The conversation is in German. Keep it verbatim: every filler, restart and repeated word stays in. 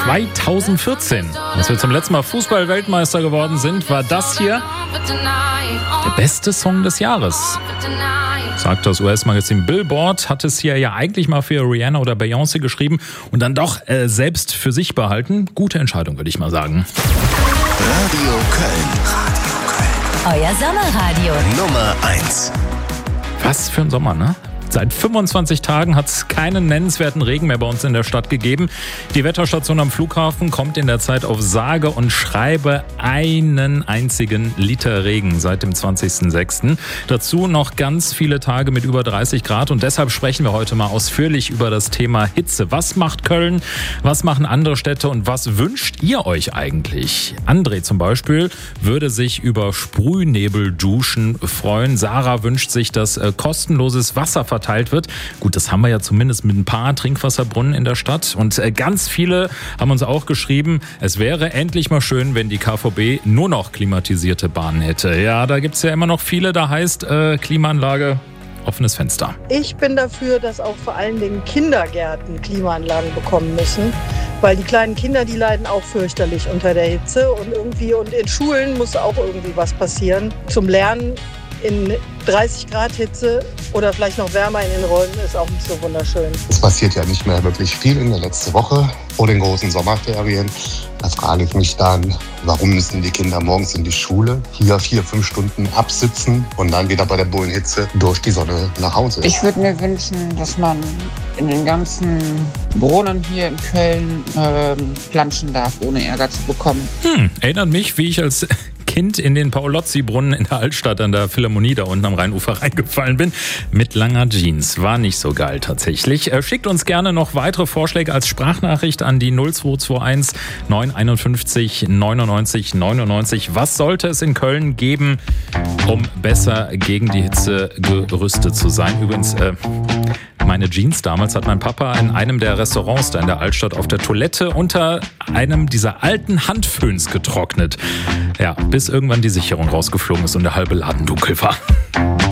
zweitausendvierzehn, als wir zum letzten Mal Fußball-Weltmeister geworden sind, war das hier der beste Song des Jahres. Sagt das U S-Magazin Billboard, hat es hier ja eigentlich mal für Rihanna oder Beyoncé geschrieben und dann doch äh, selbst für sich behalten. Gute Entscheidung, würde ich mal sagen. Radio Köln. Radio Köln. Euer Sommerradio. Nummer eins. Was für ein Sommer, ne? Seit fünfundzwanzig Tagen hat es keinen nennenswerten Regen mehr bei uns in der Stadt gegeben. Die Wetterstation am Flughafen kommt in der Zeit auf sage und schreibe einen einzigen Liter Regen seit dem zwanzigsten sechsten Dazu noch ganz viele Tage mit über dreißig Grad und deshalb sprechen wir heute mal ausführlich über das Thema Hitze. Was macht Köln? Was machen andere Städte und was wünscht ihr euch eigentlich? André zum Beispiel würde sich über Sprühnebelduschen freuen. Sarah wünscht sich, dass äh, kostenloses Wasser verteilt wird. Gut, das haben wir ja zumindest mit ein paar Trinkwasserbrunnen in der Stadt. Und ganz viele haben uns auch geschrieben, es wäre endlich mal schön, wenn die K V B nur noch klimatisierte Bahnen hätte. Ja, da gibt es ja immer noch viele, da heißt äh, Klimaanlage, offenes Fenster. Ich bin dafür, dass auch vor allen Dingen Kindergärten Klimaanlagen bekommen müssen. Weil die kleinen Kinder, die leiden auch fürchterlich unter der Hitze. Und irgendwie und in Schulen muss auch irgendwie was passieren. Zum Lernen in dreißig Grad Hitze oder vielleicht noch wärmer in den Räumen ist auch nicht so wunderschön. Es passiert ja nicht mehr wirklich viel in der letzten Woche vor den großen Sommerferien. Da frage ich mich dann, warum müssen die Kinder morgens in die Schule, hier vier, fünf Stunden absitzen und dann wieder bei der Bullenhitze durch die Sonne nach Hause? Ich würde mir wünschen, dass man in den ganzen Brunnen hier in Köln äh, planschen darf, ohne Ärger zu bekommen. Hm, erinnert mich, wie ich als Kind in den Paolozzi-Brunnen in der Altstadt an der Philharmonie da unten am Rheinufer reingefallen bin. Mit langer Jeans. War nicht so geil tatsächlich. Schickt uns gerne noch weitere Vorschläge als Sprachnachricht an die null zwei zwei eins neun fünf eins neunundneunzig neunundneunzig. Was sollte es in Köln geben, um besser gegen die Hitze gerüstet zu sein? Übrigens, äh, meine Jeans damals hat mein Papa in einem der Restaurants da in der Altstadt auf der Toilette unter einem dieser alten Handföhns getrocknet. Ja, bis irgendwann die Sicherung rausgeflogen ist und der halbe Laden dunkel war.